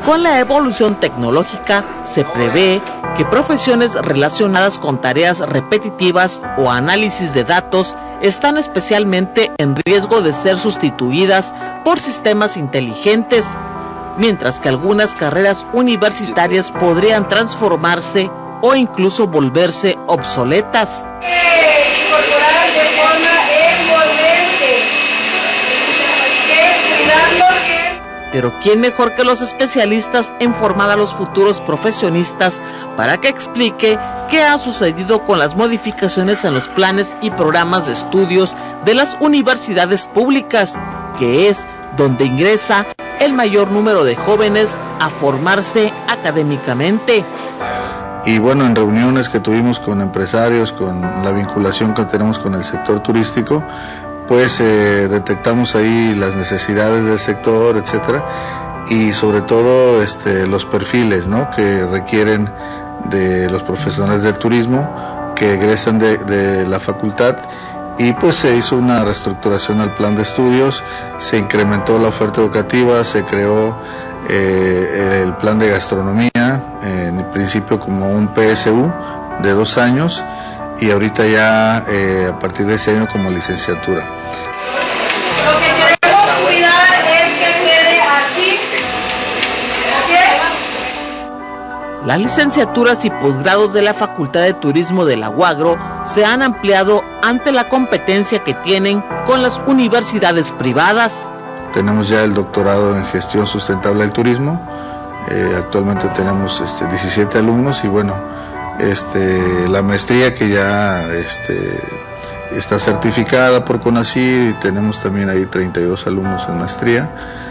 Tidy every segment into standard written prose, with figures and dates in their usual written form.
Con la evolución tecnológica se prevé que profesiones relacionadas con tareas repetitivas o análisis de datos están especialmente en riesgo de ser sustituidas por sistemas inteligentes, mientras que algunas carreras universitarias podrían transformarse o incluso volverse obsoletas. Incorporar de forma envolvente. Pero ¿quién mejor que los especialistas en formar a los futuros profesionistas para que explique qué ha sucedido con las modificaciones en los planes y programas de estudios de las universidades públicas, que es donde ingresa el mayor número de jóvenes a formarse académicamente? Y bueno, en reuniones que tuvimos con empresarios, con la vinculación que tenemos con el sector turístico, pues detectamos ahí las necesidades del sector, etcétera, y sobre todo los perfiles, ¿no?, que requieren de los profesionales del turismo que egresan de la facultad, y pues se hizo una reestructuración al plan de estudios, se incrementó la oferta educativa, se creó el plan de gastronomía, en el principio como un PSU de 2 años, y ahorita ya a partir de ese año como licenciatura. Lo que queremos cuidar es que quede así. ¿Ok? Las licenciaturas y posgrados de la Facultad de Turismo de la UAGRO se han ampliado ante la competencia que tienen con las universidades privadas. Tenemos ya el doctorado en gestión sustentable del turismo, actualmente tenemos 17 alumnos, y bueno, la maestría que ya está certificada por CONACYT, y tenemos también ahí 32 alumnos en maestría,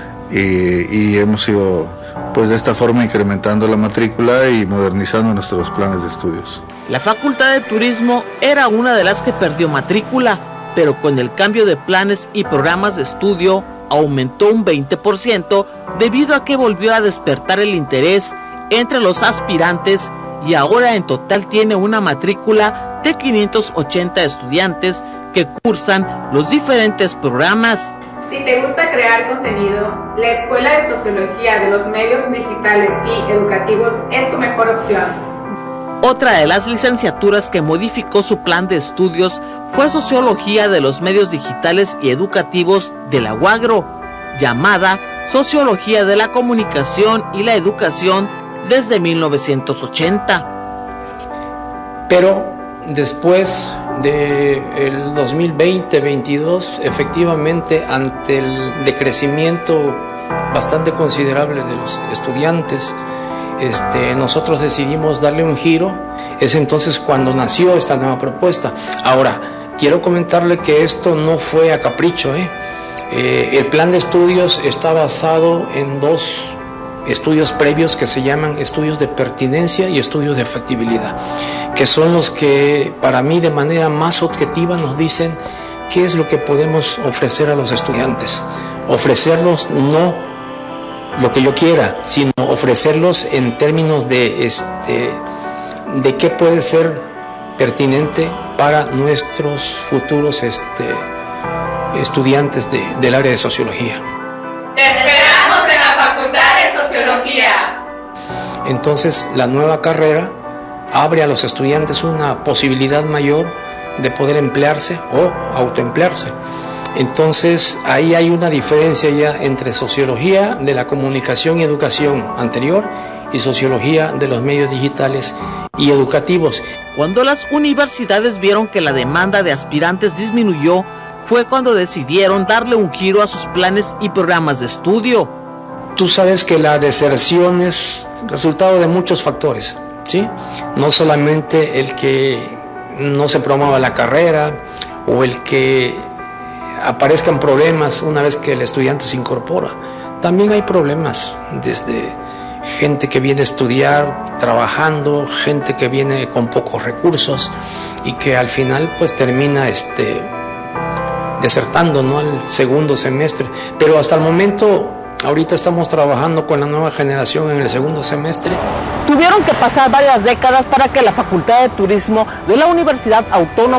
y hemos ido pues de esta forma incrementando la matrícula y modernizando nuestros planes de estudios. La Facultad de Turismo era una de las que perdió matrícula, pero con el cambio de planes y programas de estudio aumentó un 20% debido a que volvió a despertar el interés entre los aspirantes, y ahora en total tiene una matrícula de 580 estudiantes que cursan los diferentes programas. Si te gusta crear contenido, la Escuela de Sociología de los Medios Digitales y Educativos es tu mejor opción. Otra de las licenciaturas que modificó su plan de estudios fue Sociología de los Medios Digitales y Educativos de la UAGRO, llamada Sociología de la Comunicación y la Educación desde 1980. Pero después del 2020-22, efectivamente, ante el decrecimiento bastante considerable de los estudiantes, nosotros decidimos darle un giro. Es entonces cuando nació esta nueva propuesta. Ahora, quiero comentarle que esto no fue a capricho, El plan de estudios está basado en 2 estudios previos que se llaman estudios de pertinencia y estudios de factibilidad, que son los que para mí de manera más objetiva nos dicen qué es lo que podemos ofrecer a los estudiantes. Ofrecerlos no lo que yo quiera, sino ofrecerlos en términos de qué puede ser pertinente para nuestros futuros estudiantes del área de sociología. Te esperamos en la Facultad de Sociología. Entonces, la nueva carrera abre a los estudiantes una posibilidad mayor de poder emplearse o autoemplearse. Entonces, ahí hay una diferencia ya entre sociología de la comunicación y educación anterior y sociología de los medios digitales y educativos. Cuando las universidades vieron que la demanda de aspirantes disminuyó, fue cuando decidieron darle un giro a sus planes y programas de estudio. Tú sabes que la deserción es resultado de muchos factores, ¿sí? No solamente el que no se promueva la carrera o el que aparezcan problemas una vez que el estudiante se incorpora. También hay problemas desde gente que viene a estudiar trabajando, gente que viene con pocos recursos y que al final pues termina desertando, ¿no?, al segundo semestre. Pero hasta el momento, ahorita estamos trabajando con la nueva generación en el segundo semestre. Tuvieron que pasar varias décadas para que la Facultad de Turismo de la Universidad Autónoma